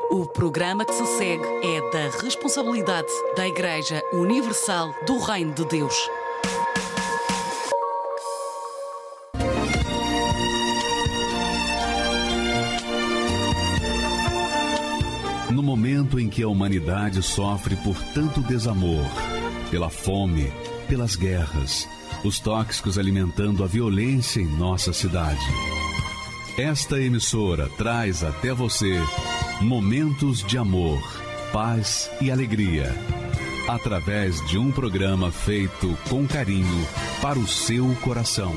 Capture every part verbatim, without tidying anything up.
O programa que se segue é da responsabilidade da Igreja Universal do Reino de Deus. No momento em que a humanidade sofre por tanto desamor, pela fome, pelas guerras, os tóxicos alimentando a violência em nossa cidade, esta emissora traz até você momentos de amor, paz e alegria, através de um programa feito com carinho para o seu coração.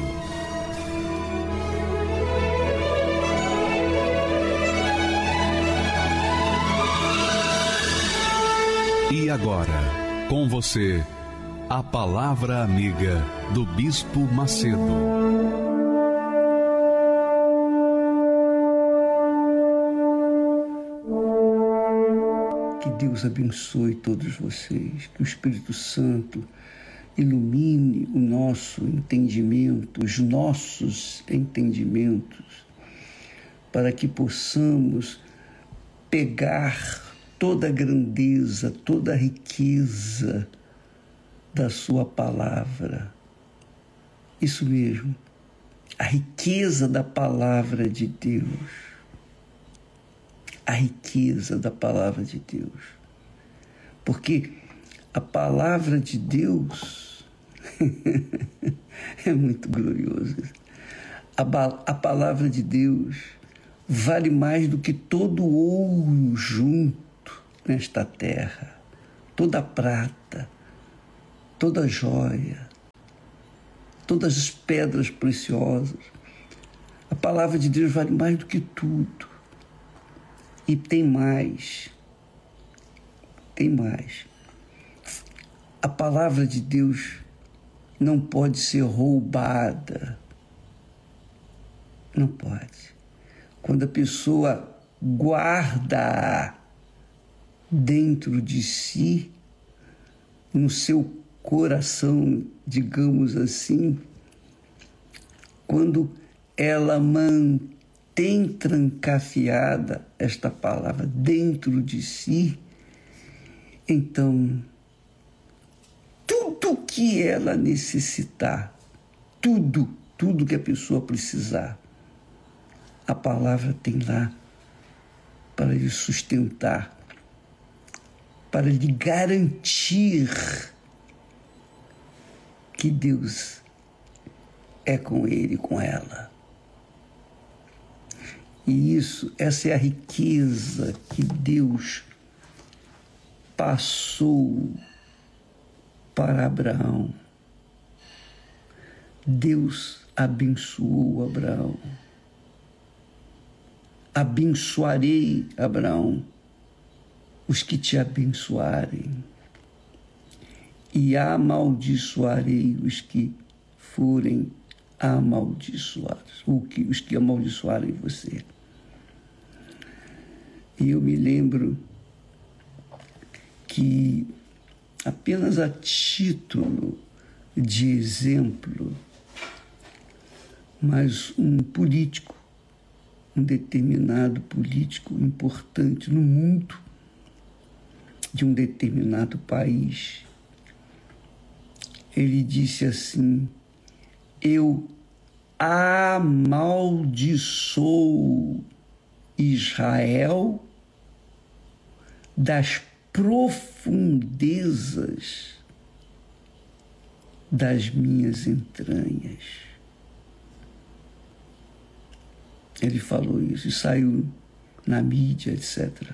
E agora, com você, a Palavra Amiga do Bispo Macedo. Que Deus abençoe todos vocês, que o Espírito Santo ilumine o nosso entendimento, os nossos entendimentos, para que possamos pegar toda a grandeza, toda a riqueza da sua palavra. Isso mesmo, a riqueza da palavra de Deus. A riqueza da palavra de Deus. Porque a palavra de Deus é muito gloriosa. A, a palavra de Deus vale mais do que todo ouro junto nesta terra, toda prata, toda joia, todas as pedras preciosas. A palavra de Deus vale mais do que tudo. E tem mais, tem mais. A palavra de Deus não pode ser roubada. Não pode. Quando a pessoa guarda dentro de si, no seu coração, digamos assim, quando ela mantém tem trancafiada esta palavra dentro de si, então tudo que ela necessitar, tudo, tudo que a pessoa precisar, a palavra tem lá para lhe sustentar, para lhe garantir que Deus é com ele, com ela. E isso, essa é a riqueza que Deus passou para Abraão. Deus abençoou Abraão. Abençoarei, Abraão, os que te abençoarem, e amaldiçoarei os que forem amaldiçoados, ou que, os que amaldiçoarem você. E eu me lembro que, apenas a título de exemplo, mas um político, um determinado político importante no mundo, de um determinado país, ele disse assim: eu amaldiçoo Israel das profundezas das minhas entranhas. Ele falou isso e saiu na mídia, etcétera.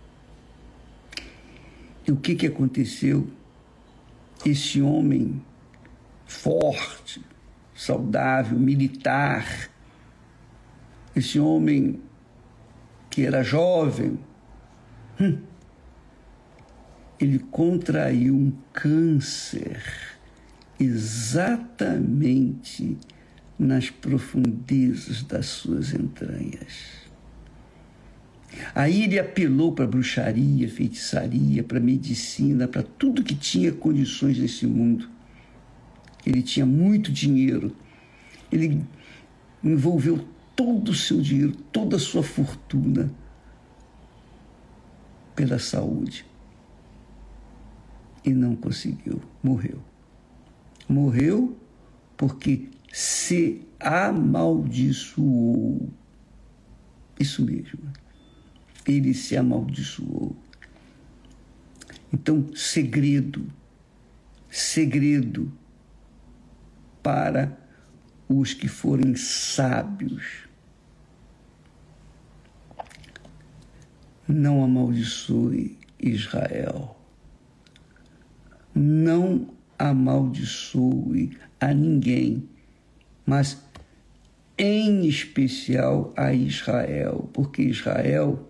E o que que aconteceu? Esse homem forte, saudável, militar, esse homem que era jovem, hum, ele contraiu um câncer exatamente nas profundezas das suas entranhas. Aí ele apelou para bruxaria, feitiçaria, para medicina, para tudo que tinha condições nesse mundo. Ele tinha muito dinheiro. Ele envolveu todo o seu dinheiro, toda a sua fortuna pela saúde. E não conseguiu, morreu. Morreu porque se amaldiçoou. Isso mesmo. Ele se amaldiçoou. Então, segredo, segredo para os que forem sábios. Não amaldiçoe Israel. Não amaldiçoe a ninguém, mas em especial a Israel, porque Israel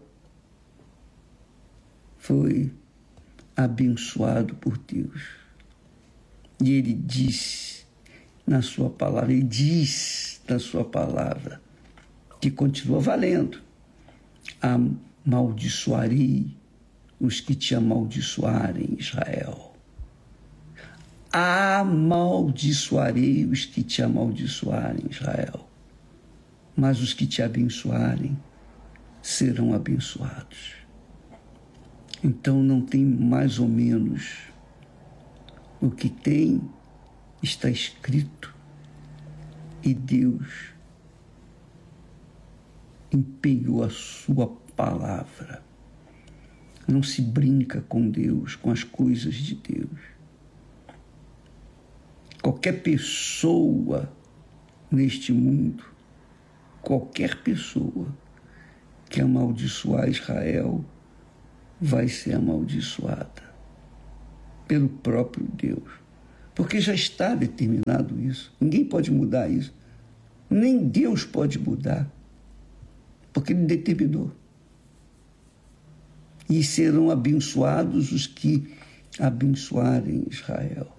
foi abençoado por Deus. E ele disse na sua palavra, ele diz na sua palavra, que continua valendo: amaldiçoarei os que te amaldiçoarem, Israel. Amaldiçoarei os que te amaldiçoarem, Israel. Mas os que te abençoarem serão abençoados. Então não tem mais ou menos. O que tem está escrito e Deus empenhou a sua palavra. Não se brinca com Deus, com as coisas de Deus. Qualquer pessoa neste mundo, qualquer pessoa que amaldiçoar Israel vai ser amaldiçoada pelo próprio Deus. Porque já está determinado isso. Ninguém pode mudar isso. Nem Deus pode mudar. Porque Ele determinou. E serão abençoados os que abençoarem Israel.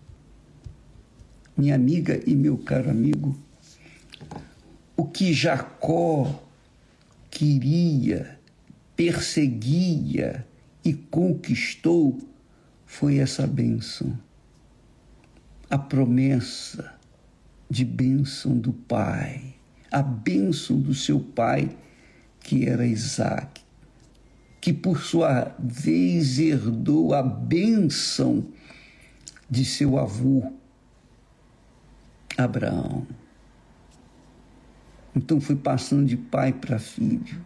Minha amiga e meu caro amigo, o que Jacó queria, perseguia e conquistou foi essa bênção. A promessa de bênção do pai, a bênção do seu pai, que era Isaque, que por sua vez herdou a bênção de seu avô, Abraão. Então foi passando de pai para filho.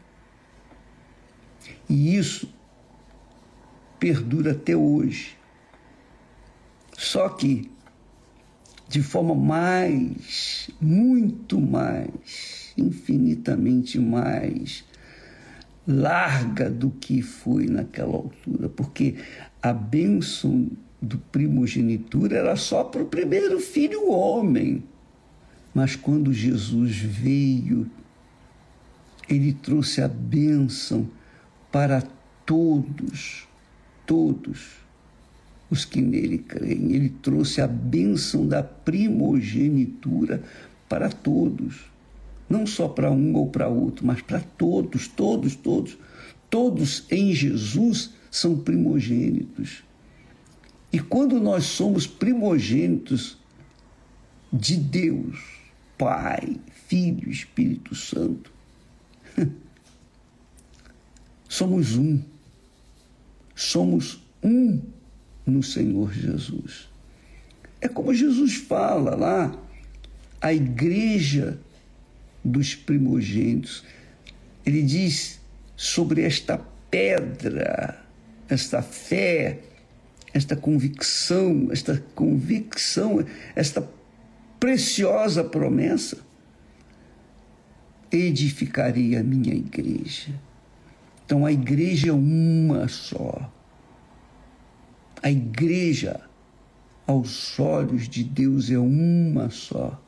E isso perdura até hoje. Só que de forma mais, muito mais, infinitamente mais larga do que foi naquela altura, porque a bênção do primogenitura era só para o primeiro filho homem. Mas quando Jesus veio, ele trouxe a bênção para todos, todos os que nele creem. Ele trouxe a bênção da primogenitura para todos. Não só para um ou para outro, mas para todos, todos, todos. Todos em Jesus são primogênitos. E quando nós somos primogênitos de Deus, Pai, Filho, Espírito Santo, somos um. Somos um no Senhor Jesus. É como Jesus fala lá, a igreja dos primogênitos. Ele diz sobre esta pedra, esta fé, esta convicção, esta convicção, esta preciosa promessa: edificarei a minha igreja. Então a igreja é uma só. A igreja, aos olhos de Deus, é uma só.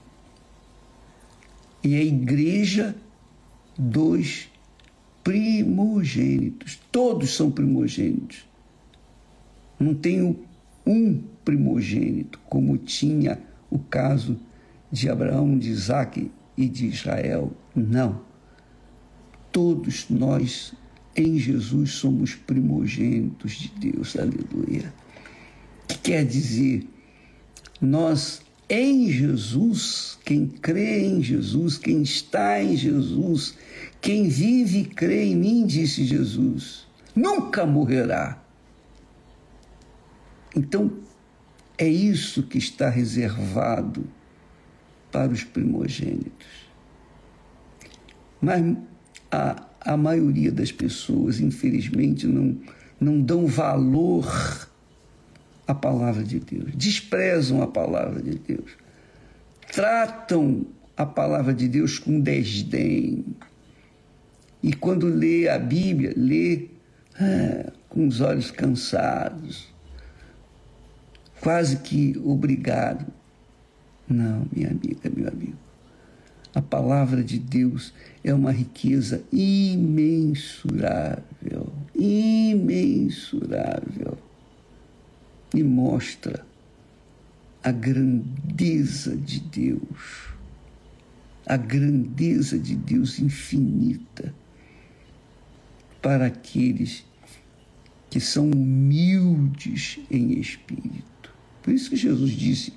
E a igreja dos primogênitos. Todos são primogênitos. Não tem um primogênito, como tinha o caso de Abraão, de Isaque e de Israel. Não. Todos nós, em Jesus, somos primogênitos de Deus. Aleluia. O que quer dizer? Nós, em Jesus, quem crê em Jesus, quem está em Jesus, quem vive e crê em mim, disse Jesus, nunca morrerá. Então, é isso que está reservado para os primogênitos. Mas a, a maioria das pessoas, infelizmente, não, não dão valor à palavra de Deus, desprezam a palavra de Deus, tratam a palavra de Deus com desdém. E quando lê a Bíblia, lê ah, com os olhos cansados, quase que obrigado. Não, minha amiga, meu amigo. A palavra de Deus é uma riqueza imensurável, imensurável. E mostra a grandeza de Deus, a grandeza de Deus infinita para aqueles que são humildes em espírito. Por isso que Jesus disse,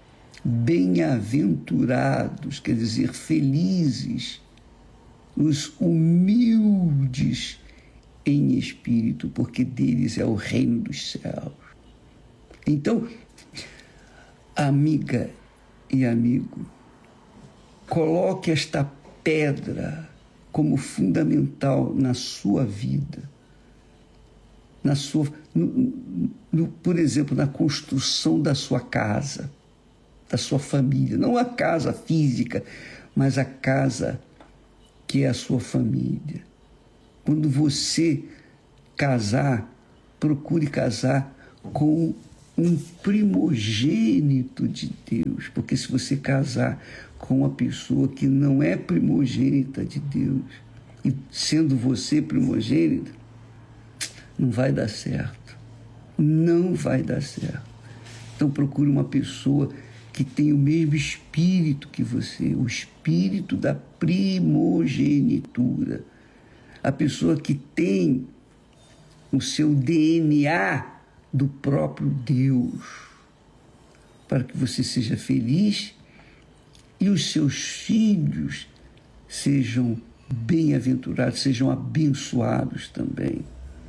bem-aventurados, quer dizer, felizes, os humildes em espírito, porque deles é o reino dos céus. Então, amiga e amigo, coloque esta pedra como fundamental na sua vida, na sua, no, no, por exemplo, na construção da sua casa, da sua família, não a casa física, mas a casa que é a sua família. Quando você casar, procure casar com um primogênito de Deus, porque se você casar com uma pessoa que não é primogênita de Deus, e sendo você primogênito, não vai dar certo, não vai dar certo. Então procure uma pessoa que tem o mesmo espírito que você, o espírito da primogenitura. A pessoa que tem o seu D N A do próprio Deus, para que você seja feliz e os seus filhos sejam bem-aventurados, sejam abençoados também.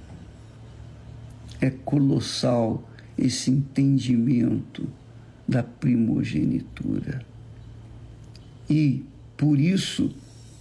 É colossal esse entendimento da primogenitura. E, por isso,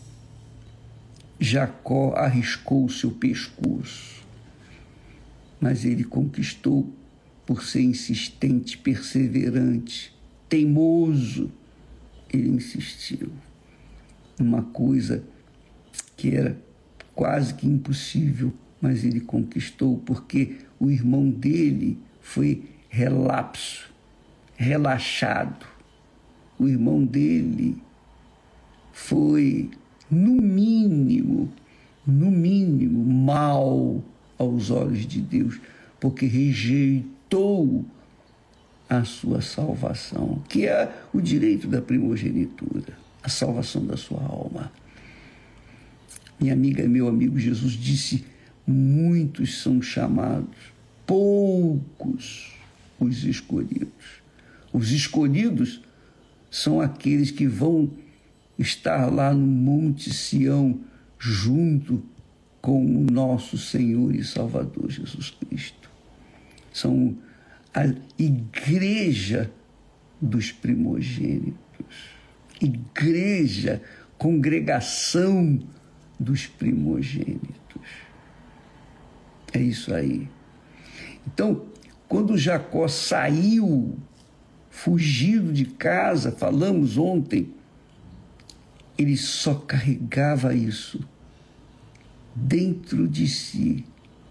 Jacó arriscou o seu pescoço, mas ele conquistou por ser insistente, perseverante, teimoso. Ele insistiu numa coisa que era quase que impossível, mas ele conquistou porque o irmão dele foi relapso, relaxado. O irmão dele foi, no mínimo, no mínimo, mau aos olhos de Deus, porque rejeitou a sua salvação, que é o direito da primogenitura, a salvação da sua alma. Minha amiga, meu amigo, Jesus disse, muitos são chamados, poucos os escolhidos. Os escolhidos são aqueles que vão estar lá no Monte Sião, junto com o nosso Senhor e Salvador Jesus Cristo. São a igreja dos primogênitos, igreja, congregação dos primogênitos. É isso aí. Então, quando Jacó saiu, fugido de casa, falamos ontem, ele só carregava isso dentro de si.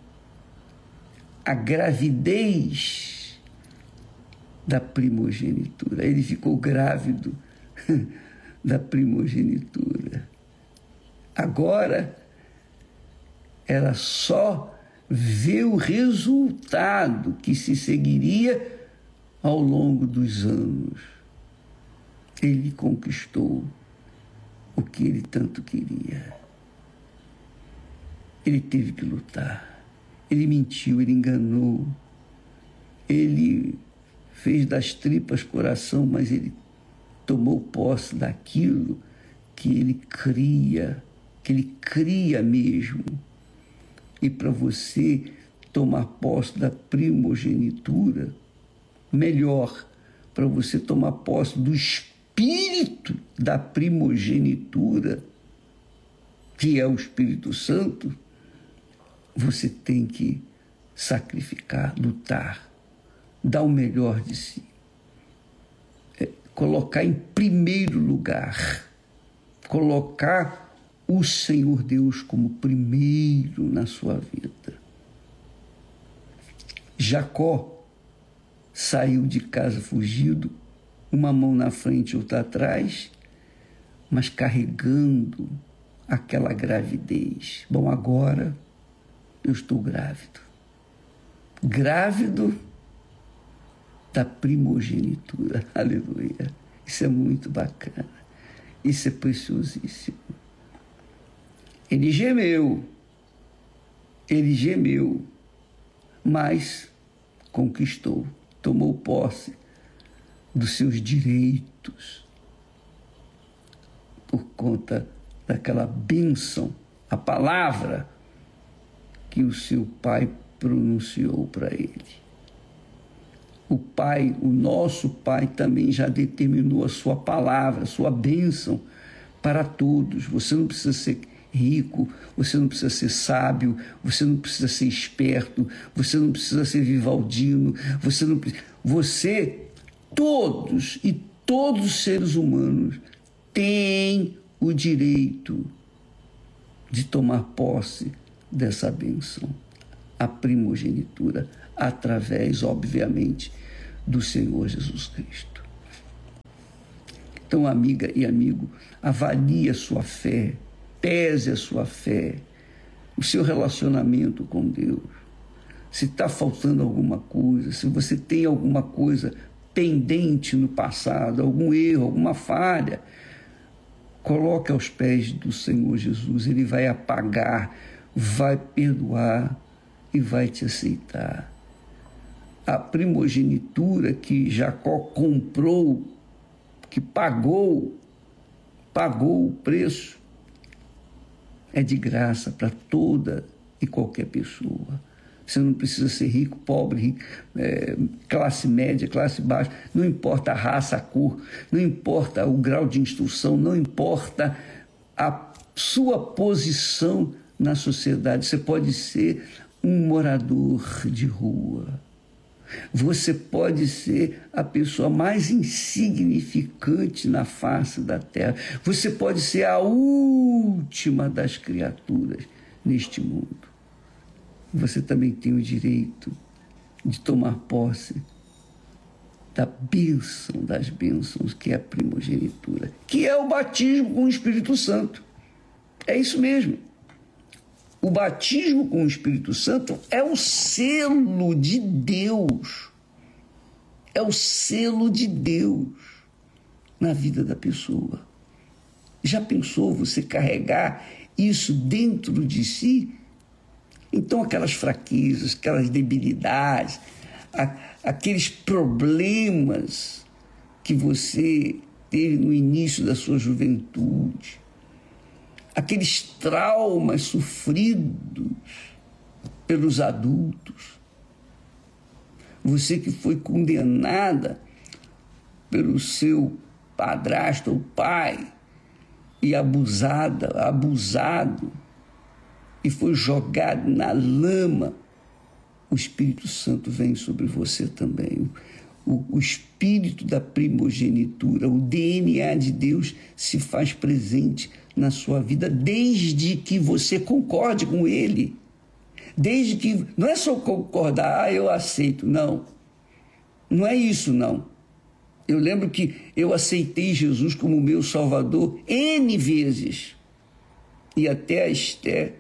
A gravidez da primogenitura. Ele ficou grávido da primogenitura. Agora, era só ver o resultado que se seguiria ao longo dos anos. Ele conquistou o que ele tanto queria. Ele teve que lutar. Ele mentiu, ele enganou. Ele fez das tripas coração, mas ele tomou posse daquilo que ele cria, que ele cria mesmo. E para você tomar posse da primogenitura, melhor, para você tomar posse do espírito da primogenitura, que é o Espírito Santo, você tem que sacrificar, lutar, dar o melhor de si. É, colocar em primeiro lugar, colocar o Senhor Deus como primeiro na sua vida. Jacó saiu de casa fugido, uma mão na frente e outra atrás, mas carregando aquela gravidez. Bom, agora eu estou grávido. Grávido da primogenitura. Aleluia. Isso é muito bacana. Isso é preciosíssimo. Ele gemeu. Ele gemeu, mas conquistou. Tomou posse dos seus direitos por conta daquela bênção, a palavra que o seu pai pronunciou para ele. O pai, o nosso pai também já determinou a sua palavra, a sua bênção para todos. Você não precisa ser rico, você não precisa ser sábio, você não precisa ser esperto, você não precisa ser vivaldino, você não precisa... Você, todos e todos os seres humanos têm o direito de tomar posse dessa bênção, a primogenitura, através, obviamente, do Senhor Jesus Cristo. Então, amiga e amigo, avalie a sua fé, pese a sua fé, o seu relacionamento com Deus. Se está faltando alguma coisa, se você tem alguma coisa pendente no passado, algum erro, alguma falha, coloque aos pés do Senhor Jesus. Ele vai apagar, vai perdoar e vai te aceitar. A primogenitura que Jacó comprou, que pagou, pagou o preço, é de graça para toda e qualquer pessoa. Você não precisa ser rico, pobre, rico, é, classe média, classe baixa, não importa a raça, a cor, não importa o grau de instrução, não importa a sua posição na sociedade. Você pode ser um morador de rua. Você pode ser a pessoa mais insignificante na face da terra. Você pode ser a última das criaturas neste mundo. Você também tem o direito de tomar posse da bênção das bênçãos, que é a primogenitura, que é o batismo com o Espírito Santo. É isso mesmo. O batismo com o Espírito Santo é o selo de Deus. É o selo de Deus na vida da pessoa. Já pensou você carregar isso dentro de si? Então, aquelas fraquezas, aquelas debilidades, a, aqueles problemas que você teve no início da sua juventude, aqueles traumas sofridos pelos adultos, você que foi condenada pelo seu padrasto ou pai e abusada, abusado, e foi jogado na lama, o Espírito Santo vem sobre você também. O, o Espírito da primogenitura, o D N A de Deus se faz presente na sua vida, desde que você concorde com Ele. Desde que... Não é só concordar, ah, eu aceito. Não. Não é isso, não. Eu lembro que eu aceitei Jesus como meu Salvador N vezes. E até a Esther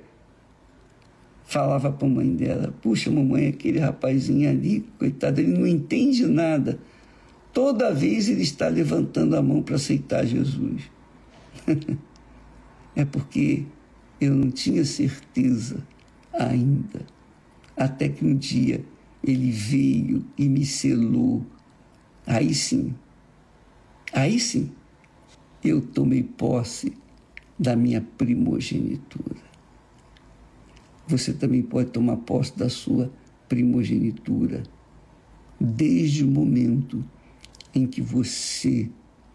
falava para a mãe dela, puxa, mamãe, aquele rapazinho ali, coitado, ele não entende nada. Toda vez ele está levantando a mão para aceitar Jesus. É porque eu não tinha certeza ainda, até que um dia ele veio e me selou. Aí sim, aí sim, eu tomei posse da minha primogenitura. você também pode tomar posse da sua primogenitura, desde o momento em que você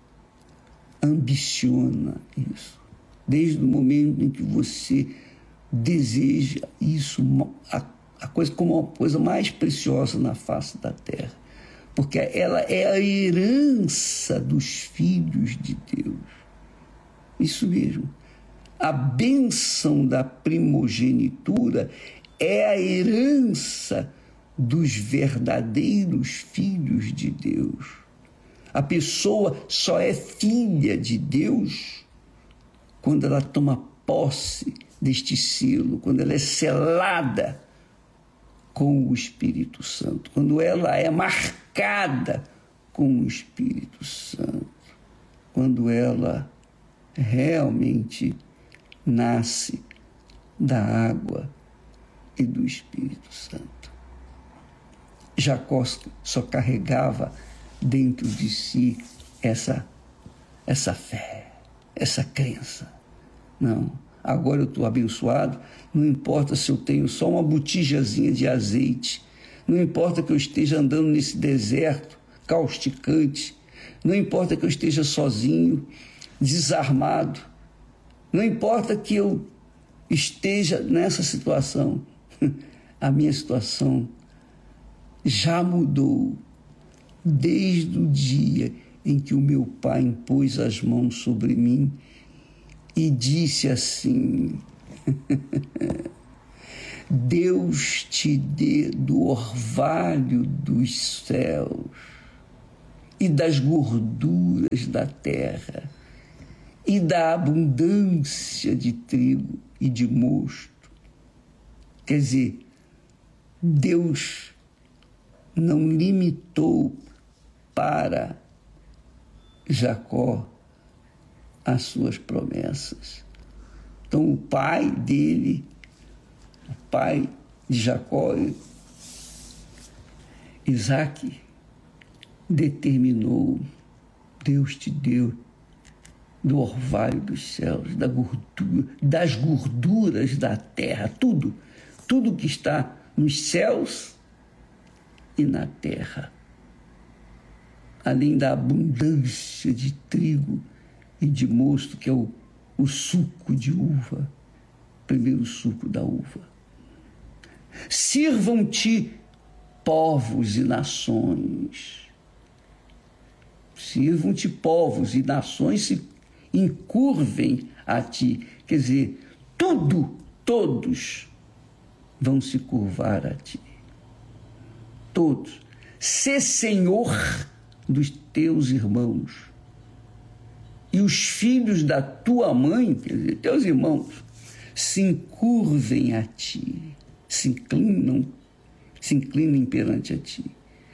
ambiciona isso, desde o momento em que você deseja isso, a, a coisa como uma coisa mais preciosa na face da terra, porque ela é a herança dos filhos de Deus. Isso mesmo. A bênção da primogenitura é a herança dos verdadeiros filhos de Deus. A pessoa só é filha de Deus quando ela toma posse deste selo, quando ela é selada com o Espírito Santo, quando ela é marcada com o Espírito Santo, quando ela realmente nasce da água e do Espírito Santo. Jacó só carregava dentro de si essa, essa fé, essa crença. Não, agora eu estou abençoado, não importa se eu tenho só uma botijazinha de azeite, não importa que eu esteja andando nesse deserto causticante, não importa que eu esteja sozinho, desarmado, não importa que eu esteja nessa situação, a minha situação já mudou desde o dia em que o meu pai impôs as mãos sobre mim e disse assim: Deus te dê do orvalho dos céus e das gorduras da terra e da abundância de trigo e de mosto. Quer dizer, Deus não limitou para Jacó as suas promessas. Então, o pai dele, o pai de Jacó, Isaque, determinou: Deus te deu do orvalho dos céus, da gordura, das gorduras da terra, tudo, tudo que está nos céus e na terra, além da abundância de trigo e de mosto, que é o, o suco de uva, primeiro suco da uva. Sirvam-te povos e nações, sirvam-te povos e nações se encurvem a ti. Quer dizer, tudo, todos vão se curvar a ti. Todos. Sê senhor dos teus irmãos. E os filhos da tua mãe, quer dizer, teus irmãos, se encurvem a ti, se inclinam, se inclinem perante a ti.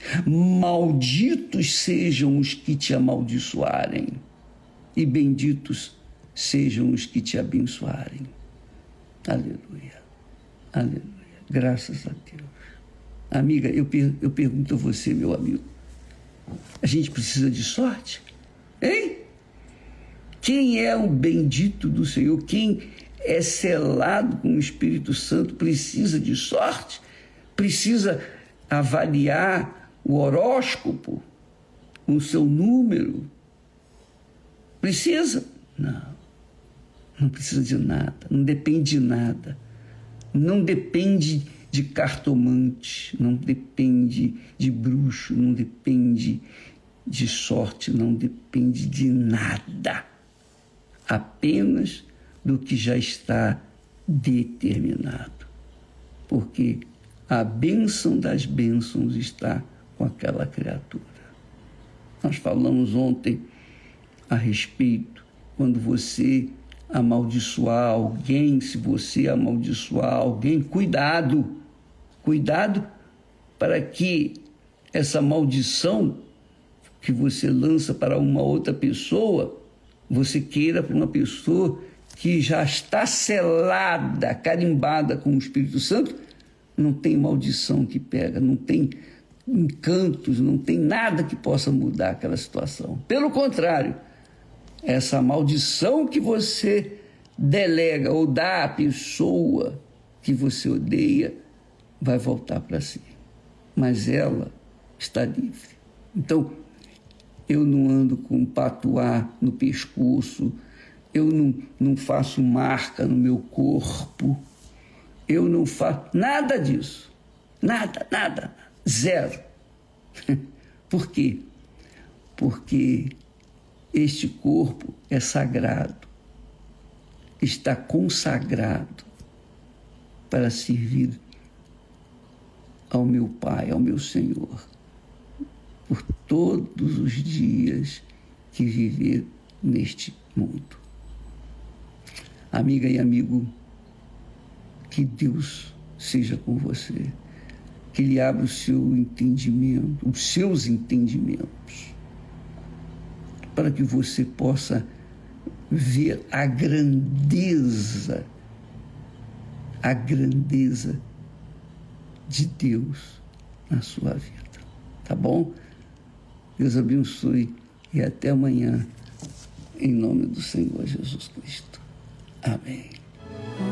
Malditos sejam os que te amaldiçoarem, e benditos sejam os que te abençoarem. Aleluia, aleluia, graças a Deus. Amiga, eu, per- eu pergunto a você, meu amigo, a gente precisa de sorte? Hein? Quem é o bendito do Senhor? Quem é selado com o Espírito Santo precisa de sorte? Precisa avaliar o horóscopo, o seu número? Precisa? Não. Não precisa de nada. Não depende de nada. Não depende de cartomante. Não depende de bruxo. Não depende de sorte. Não depende de nada. Apenas do que já está determinado. Porque a bênção das bênçãos está com aquela criatura. Nós falamos ontem a respeito, quando você amaldiçoar alguém, se você amaldiçoar alguém, cuidado, cuidado para que essa maldição que você lança para uma outra pessoa, você queira para uma pessoa que já está selada, carimbada com o Espírito Santo, não tem maldição que pega, não tem encantos, não tem nada que possa mudar aquela situação. Pelo contrário, essa maldição que você delega ou dá à pessoa que você odeia vai voltar para si. Mas ela está livre. Então, eu não ando com patuá no pescoço, eu não, não faço marca no meu corpo, eu não faço nada disso. Nada, nada, zero. Por quê? Porque este corpo é sagrado, está consagrado para servir ao meu Pai, ao meu Senhor, por todos os dias que viver neste mundo. Amiga e amigo, que Deus seja com você, que Ele abra o seu entendimento, os seus entendimentos, para que você possa ver a grandeza, a grandeza de Deus na sua vida. Tá bom? Deus abençoe e até amanhã, em nome do Senhor Jesus Cristo. Amém.